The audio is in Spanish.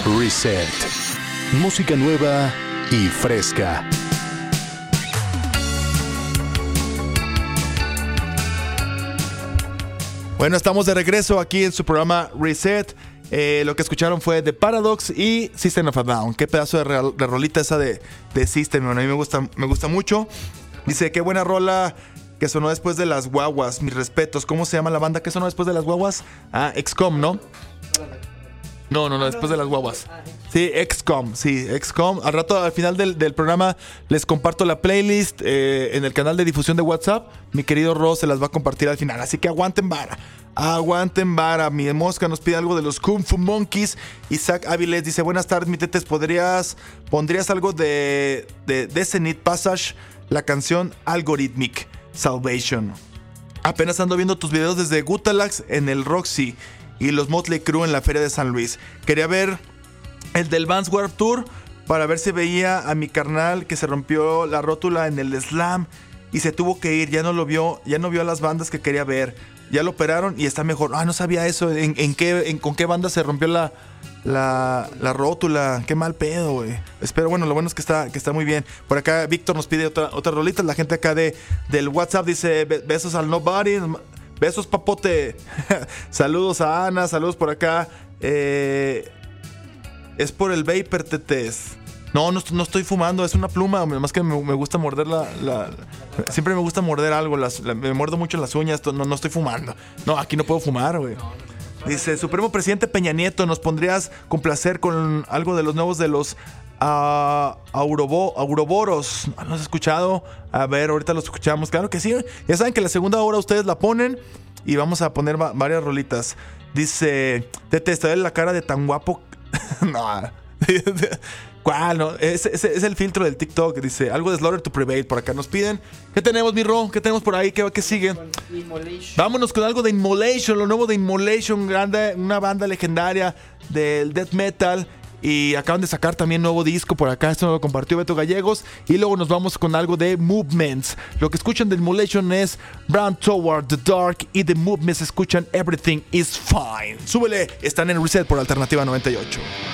Reset. Música nueva y fresca. Bueno, estamos de regreso aquí en su programa Reset. Lo que escucharon fue The Paradox y System of a Down. Qué pedazo de rolita esa de System. Bueno, a mí me gusta mucho. Dice, qué buena rola que sonó después de las guaguas. Mis respetos. ¿Cómo se llama la banda que sonó después de las guaguas? XCOM, ¿no? No, después de las guaguas. Sí, XCOM. Al rato, al final del programa, les comparto la playlist en el canal de difusión de WhatsApp. Mi querido Ross se las va a compartir al final. Así que aguanten vara. Mi mosca nos pide algo de los Kung Fu Monkeys. Isaac Avilés dice, buenas tardes, mi tetes. ¿Pondrías algo de Zenith Passage? La canción Algorithmic Salvation. Apenas ando viendo tus videos desde Gutalax en el Roxy y los Motley Crue en la Feria de San Luis. Quería ver el del Vans Warped Tour para ver si veía a mi carnal que se rompió la rótula en el Slam y se tuvo que ir. Ya no vio a las bandas que quería ver. Ya lo operaron y está mejor. No sabía eso. ¿Con qué banda se rompió la rótula? Qué mal pedo, güey. Espero, bueno, lo bueno es que está muy bien. Por acá Víctor nos pide otra rolita. La gente acá del WhatsApp dice, besos al Nobody. Besos, papote. Saludos a Ana, saludos por acá. Es por el vapor, tetes. No estoy fumando, es una pluma. Además que me gusta morder siempre me gusta morder algo. Me muerdo mucho las uñas. No estoy fumando. No, aquí no puedo fumar, güey. Dice, Supremo Presidente Peña Nieto, ¿nos pondrías complacer con algo de los nuevos de los Auroboros? ¿No has escuchado? A ver, ahorita los escuchamos. Claro que sí. Ya saben que la segunda hora ustedes la ponen y vamos a poner varias rolitas. Dice, te estaré la cara de tan guapo. No. ¿Cuál? No, es el filtro del TikTok. Dice, algo de Slaughter to Prevail. Por acá nos piden. ¿Qué tenemos, mi Ro? ¿Qué tenemos por ahí? ¿Qué sigue? Vámonos con algo de Immolation. Lo nuevo de Immolation, una banda legendaria del death metal. Y acaban de sacar también nuevo disco por acá. Esto lo compartió Beto Gallegos. Y luego nos vamos con algo de Movements. Lo que escuchan de Immolation es Brown Toward the Dark. Y de Movements escuchan Everything is Fine. Súbele. Están en Reset por Alternativa 98.